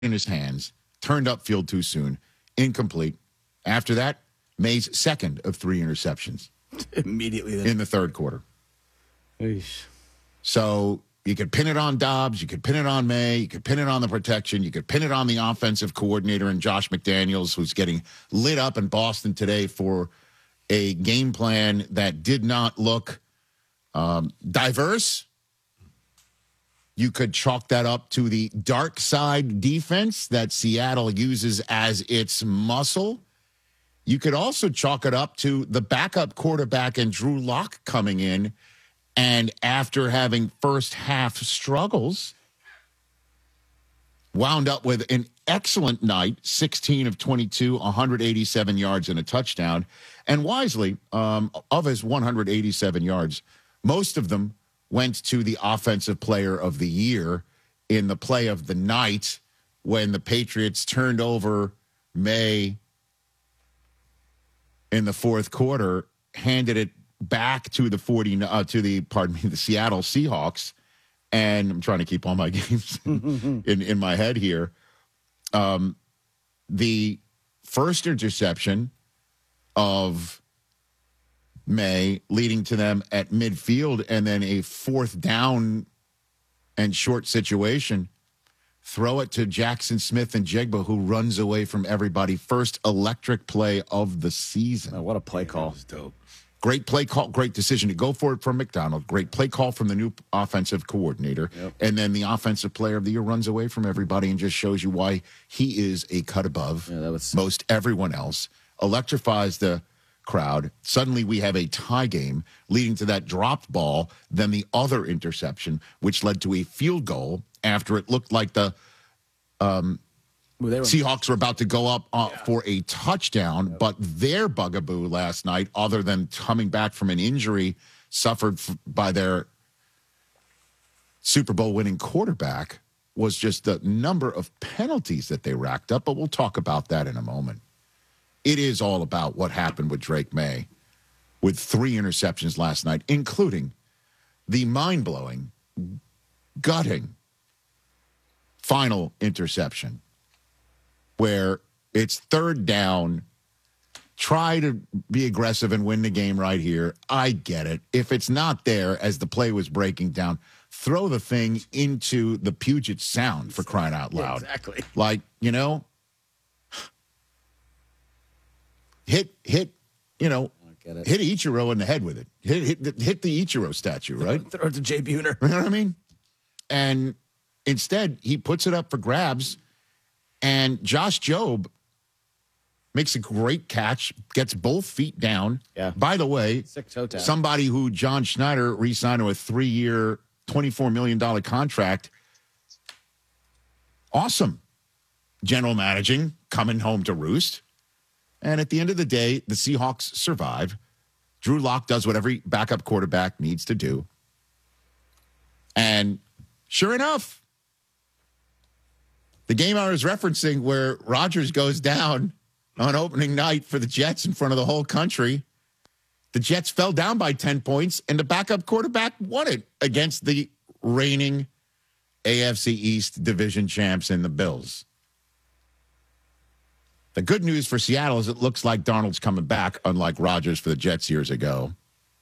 in his hands, turned upfield too soon, incomplete. After that, May's second of 3 interceptions. Immediately then. In the third quarter. Eesh. So you could pin it on Dobbs, you could pin it on May, you could pin it on the protection, you could pin it on the offensive coordinator and Josh McDaniels, who's getting lit up in Boston today for a game plan that did not look diverse. You could chalk that up to the dark side defense that Seattle uses as its muscle. You could also chalk it up to the backup quarterback and Drew Lock coming in, and after having first half struggles, wound up with an excellent night, 16 of 22, 187 yards and a touchdown. And wisely, of his 187 yards, most of them went to the offensive player of the year in the play of the night when the Patriots turned over May in the fourth quarter, handed it back to the the Seattle Seahawks. And I'm trying to keep all my games in my head here. The first interception of May leading to them at midfield, and then a fourth down and short situation. Throw it to Jackson Smith and Jigba, who runs away from everybody. First electric play of the season. Oh, what a play call. That was dope. Great play call, great decision to go for it from McDonald. Great play call from the new offensive coordinator. Yep. And then the offensive player of the year runs away from everybody and just shows you why he is a cut above most everyone else. Electrifies the crowd. Suddenly we have a tie game leading to that dropped ball, then the other interception, which led to a field goal after it looked like the Seahawks were about to go up for a touchdown, but their bugaboo last night, other than coming back from an injury suffered by their Super Bowl winning quarterback, was just the number of penalties that they racked up. But we'll talk about that in a moment. It is all about what happened with Drake May with 3 interceptions last night, including the mind-blowing, gutting final interception where it's third down. Try to be aggressive and win the game right here. I get it. If it's not there as the play was breaking down, throw the thing into the Puget Sound, for crying out loud. Yeah, exactly. Like, hit hit Ichiro in the head with it. Hit the Ichiro statue, right? Throw it to Jay Buhner. You know what I mean? And instead, he puts it up for grabs, and Josh Jobe makes a great catch, gets both feet down. Yeah. By the way, somebody who John Schneider re-signed to a 3-year, $24 million contract. Awesome. General managing, coming home to roost. And at the end of the day, the Seahawks survive. Drew Lock does what every backup quarterback needs to do. And sure enough, the game I was referencing where Rodgers goes down on opening night for the Jets in front of the whole country, the Jets fell down by 10 points, and the backup quarterback won it against the reigning AFC East division champs in the Bills. The good news for Seattle is it looks like Darnold's coming back, unlike Rodgers for the Jets years ago.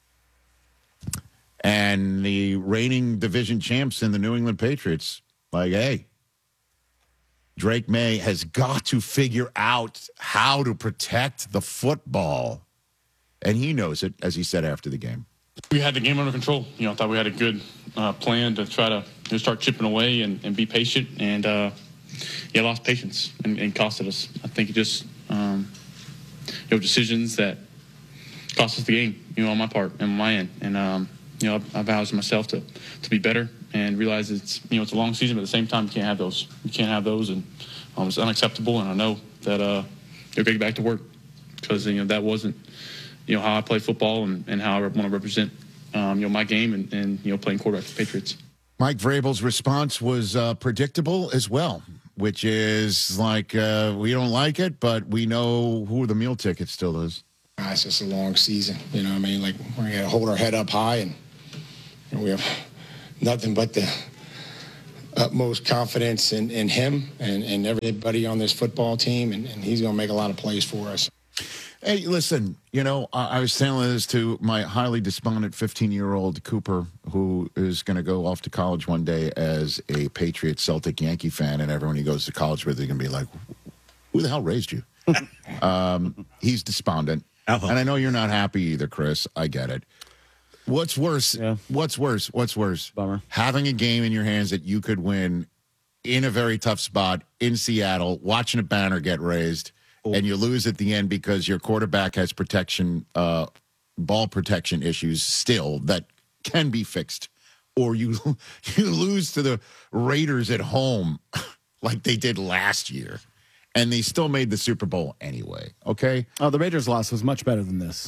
And the reigning division champs in the New England Patriots, like, hey, Drake May has got to figure out how to protect the football. And he knows it, as he said after the game. We had the game under control. I thought we had a good plan to try to start chipping away and be patient. And, lost patience and costed us. I think it just, decisions that cost us the game, on my part and on my end. And, I vowed to myself to be better and realize it's a long season, but at the same time, you can't have those. You can't have those, and it's unacceptable. And I know that you'll get back to work because, that wasn't, how I play football and how I want to represent, my game and playing quarterback for the Patriots. Mike Vrabel's response was predictable as well, which is like, we don't like it, but we know who the meal ticket still is. It's just a long season, Like, we're going to hold our head up high, and we have nothing but utmost confidence in him and everybody on this football team, and he's going to make a lot of plays for us. Hey, listen, I was telling this to my highly despondent 15-year-old Cooper, who is going to go off to college one day as a Patriot, Celtic, Yankee fan, and everyone he goes to college with is going to be like, who the hell raised you? He's despondent. And I know you're not happy either, Chris. I get it. What's worse? Yeah. What's worse? Bummer. Having a game in your hands that you could win in a very tough spot in Seattle, watching a banner get raised, and you lose at the end because your quarterback has ball protection issues still that can be fixed, or you lose to the Raiders at home like they did last year, and they still made the Super Bowl anyway. Okay. Oh, the Raiders' loss was much better than this.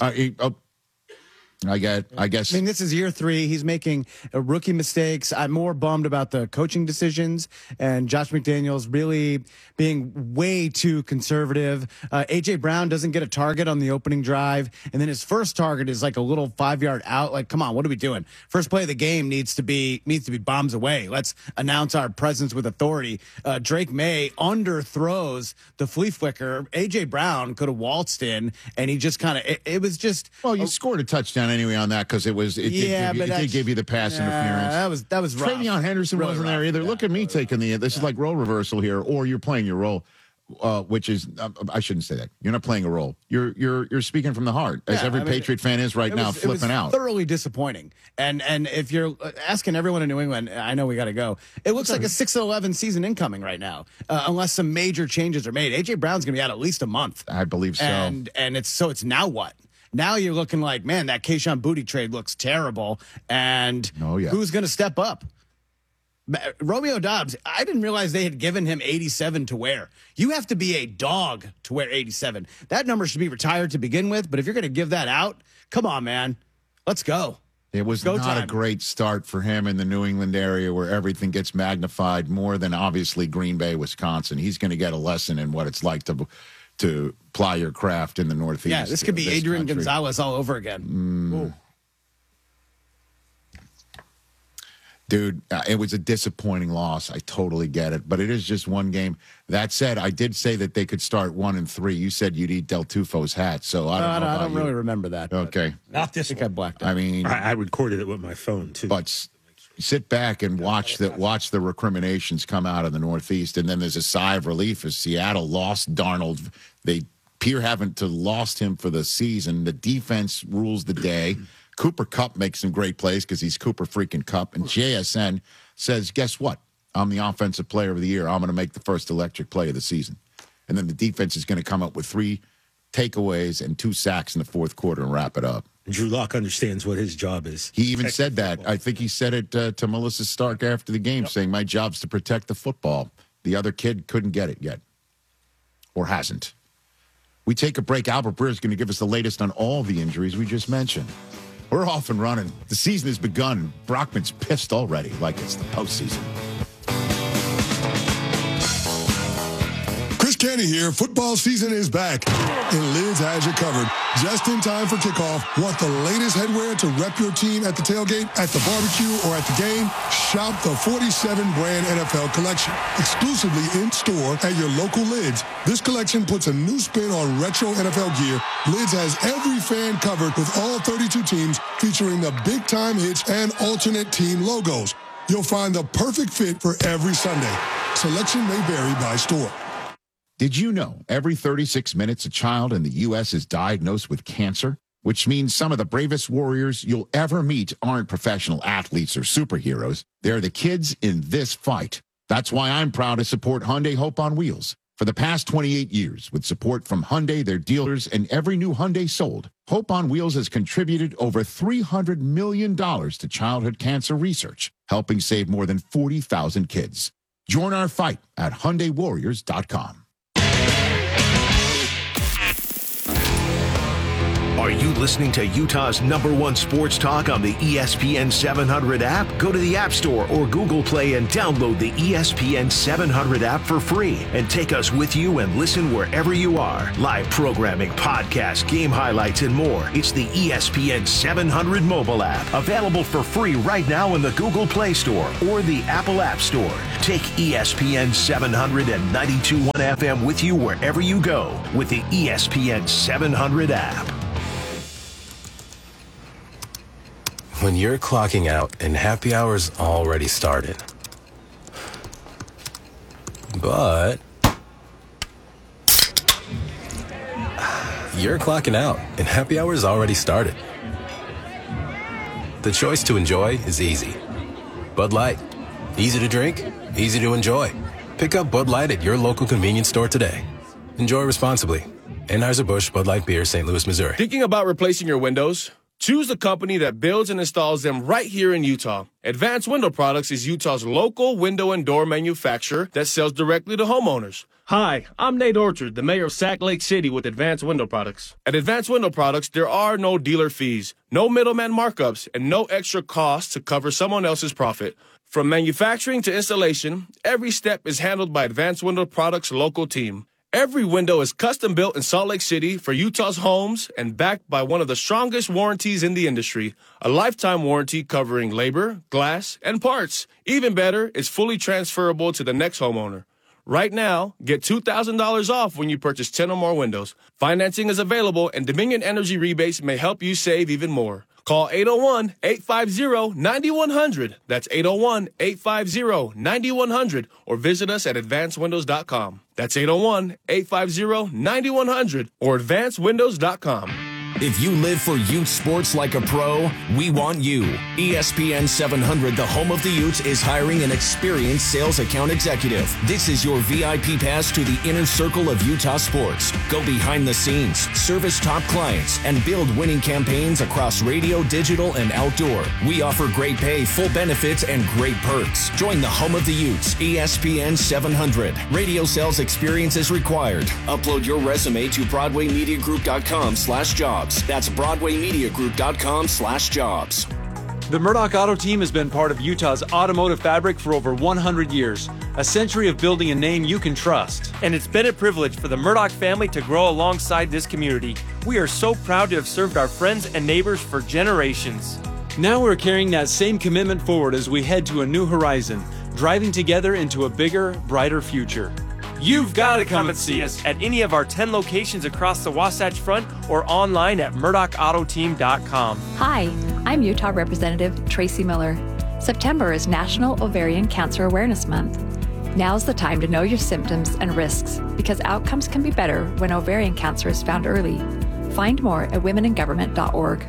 I guess. I mean, this is year 3. He's making rookie mistakes. I'm more bummed about the coaching decisions and Josh McDaniels really being way too conservative. A.J. Brown doesn't get a target on the opening drive, and then his first target is like a little 5-yard out. Like, come on, what are we doing? First play of the game needs to be bombs away. Let's announce our presence with authority. Drake May underthrows the flea flicker. A.J. Brown could have waltzed in, and he just kind of it was just. Well, you scored a touchdown anyway on that because it did give you the pass interference. That was rough. Travion Henderson really wasn't there either. Yeah, look at me taking this is like role reversal here, or you're playing your role, which is I shouldn't say that. You're not playing a role. You're speaking from the heart, as every Patriot fan is right now, flipping out. Thoroughly disappointing. And if you're asking everyone in New England, I know we got to go. It looks like a 6-11 season incoming right now, unless some major changes are made. A.J. Brown's going to be out at least a month. I believe so. And it's now what? Now you're looking like, man, that Kayshon Boutte trade looks terrible. And who's going to step up? Romeo Doubs, I didn't realize they had given him 87 to wear. You have to be a dog to wear 87. That number should be retired to begin with, but if you're going to give that out, come on, man. Let's go. It was not a great start for him in the New England area where everything gets magnified more than obviously Green Bay, Wisconsin. He's going to get a lesson in what it's like to ply your craft in the Northeast. Yeah, this could be Adrian Gonzalez all over again. Dude, it was a disappointing loss. I totally get it, but it is just one game. That said, I did say that they could start 1-3. You said you'd eat Del Tufo's hat, so I don't know. I don't really remember that. Okay, not this. I think I blacked out. I mean, I recorded it with my phone too. But sit back and watch the recriminations come out of the Northeast, and then there's a sigh of relief as Seattle lost Darnold. They appear having to lost him for the season. The defense rules the day. Cooper Kupp makes some great plays because he's Cooper freaking Kupp. And JSN says, guess what? I'm the offensive player of the year. I'm going to make the first electric play of the season. And then the defense is going to come up with 3 takeaways and 2 sacks in the fourth quarter and wrap it up. Drew Lock understands what his job is. He even said that. I think he said it to Melissa Stark after the game, saying, my job's to protect the football. The other kid couldn't get it yet, or hasn't. We take a break. Albert Breer is going to give us the latest on all the injuries we just mentioned. We're off and running. The season has begun. Brockman's pissed already, like it's the postseason. Chris Canty here. Football season is back, and Lids has you covered. Just in time for kickoff. Want the latest headwear to rep your team at the tailgate, at the barbecue, or at the game? Shop the 47-brand NFL collection. Exclusively in-store at your local Lids. This collection puts a new spin on retro NFL gear. Lids has every fan covered with all 32 teams, featuring the big-time hits and alternate team logos. You'll find the perfect fit for every Sunday. Selection may vary by store. Did you know every 36 minutes a child in the U.S. is diagnosed with cancer? Which means some of the bravest warriors you'll ever meet aren't professional athletes or superheroes. They're the kids in this fight. That's why I'm proud to support Hyundai Hope on Wheels. For the past 28 years, with support from Hyundai, their dealers, and every new Hyundai sold, Hope on Wheels has contributed over $300 million to childhood cancer research, helping save more than 40,000 kids. Join our fight at HyundaiWarriors.com. Are you listening to Utah's #1 sports talk on the ESPN 700 app? Go to the App Store or Google Play and download the ESPN 700 app for free and take us with you and listen wherever you are. Live programming, podcasts, game highlights, and more. It's the ESPN 700 mobile app, available for free right now in the Google Play Store or the Apple App Store. Take ESPN 700 and 92.1 FM with you wherever you go with the ESPN 700 app. When you're clocking out and happy hour's already started. But you're clocking out and happy hour's already started. The choice to enjoy is easy. Bud Light. Easy to drink, easy to enjoy. Pick up Bud Light at your local convenience store today. Enjoy responsibly. Anheuser-Busch Bud Light Beer, St. Louis, Missouri. Thinking about replacing your windows? Choose the company that builds and installs them right here in Utah. Advanced Window Products is Utah's local window and door manufacturer that sells directly to homeowners. Hi, I'm Nate Orchard, the mayor of Sac Lake City with Advanced Window Products. At Advanced Window Products, there are no dealer fees, no middleman markups, and no extra costs to cover someone else's profit. From manufacturing to installation, every step is handled by Advanced Window Products' local team. Every window is custom built in Salt Lake City for Utah's homes and backed by one of the strongest warranties in the industry, a lifetime warranty covering labor, glass, and parts. Even better, it's fully transferable to the next homeowner. Right now, get $2,000 off when you purchase 10 or more windows. Financing is available, and Dominion Energy rebates may help you save even more. Call 801-850-9100. That's 801-850-9100. Or visit us at advancedwindows.com. That's 801-850-9100 or advancedwindows.com. If you live for Ute sports like a pro, we want you. ESPN 700, the home of the Utes, is hiring an experienced sales account executive. This is your VIP pass to the inner circle of Utah sports. Go behind the scenes, service top clients, and build winning campaigns across radio, digital, and outdoor. We offer great pay, full benefits, and great perks. Join the home of the Utes, ESPN 700. Radio sales experience is required. Upload your resume to BroadwayMediaGroup.com/jobs. That's BroadwayMediaGroup.com/jobs. The Murdoch Auto Team has been part of Utah's automotive fabric for over 100 years, a century of building a name you can trust. And it's been a privilege for the Murdoch family to grow alongside this community. We are so proud to have served our friends and neighbors for generations. Now we're carrying that same commitment forward as we head to a new horizon, driving together into a bigger, brighter future. You've got to come and see us at any of our 10 locations across the Wasatch Front or online at murdochautoteme.com. Hi, I'm Utah Representative Tracy Miller. September is National Ovarian Cancer Awareness Month. Now's the time to know your symptoms and risks because outcomes can be better when ovarian cancer is found early. Find more at womeningovernment.org.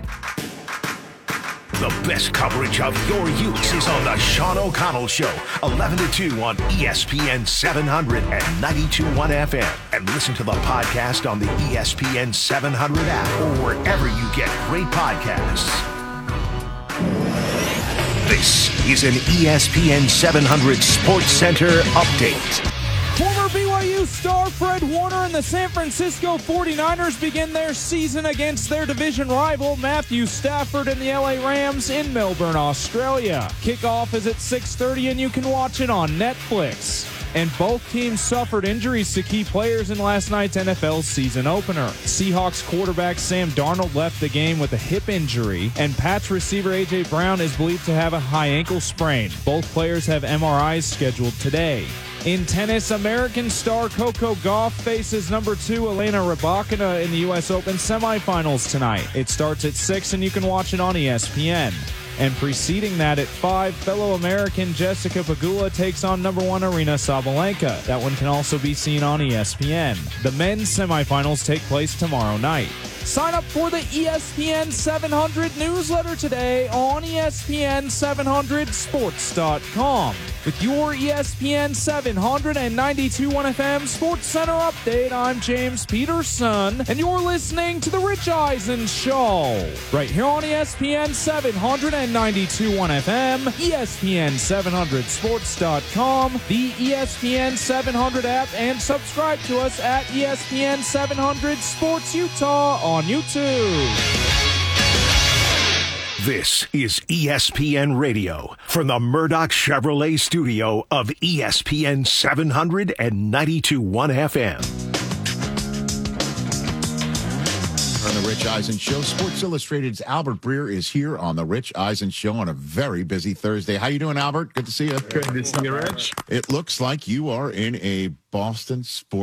The best coverage of your Utes is on the Sean O'Connell Show, 11 to 2 on ESPN 700 and 92.1 FM. And listen to the podcast on the ESPN 700 app or wherever you get great podcasts. This is an ESPN 700 Sports Center update. Former BYU star Fred Warner and the San Francisco 49ers begin their season against their division rival Matthew Stafford and the LA Rams in Melbourne, Australia. Kickoff is at 6:30 and you can watch it on Netflix. And both teams suffered injuries to key players in last night's NFL season opener. Seahawks quarterback Sam Darnold left the game with a hip injury, and Pats receiver A.J. Brown is believed to have a high ankle sprain. Both players have MRIs scheduled today. In tennis, American star Coco Gauff faces number 2 Elena Rybakina in the U.S. Open semifinals tonight. It starts at 6 and you can watch it on ESPN. And preceding that at 5, fellow American Jessica Pegula takes on number 1 Arina Sabalenka. That one can also be seen on ESPN. The men's semifinals take place tomorrow night. Sign up for the ESPN 700 newsletter today on ESPN700sports.com. With your ESPN 792.1 FM Sports Center update, I'm James Peterson, and you're listening to The Rich Eisen Show. Right here on ESPN 792.1 FM, ESPN700sports.com, the ESPN 700 app, and subscribe to us at ESPN 700 Sports Utah on YouTube. This is ESPN Radio from the Murdoch Chevrolet studio of ESPN 792.1 FM. On the Rich Eisen Show, Sports Illustrated's Albert Breer is here on the Rich Eisen Show on a very busy Thursday. How you doing, Albert? Good to see you. Good to see you, Rich. It looks like you are in a Boston sports